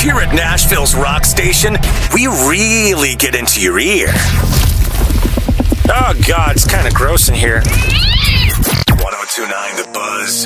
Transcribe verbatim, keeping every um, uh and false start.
Here at Nashville's Rock Station, we really get into your ear. Oh God, it's kind of gross in here. one oh two point nine The Buzz.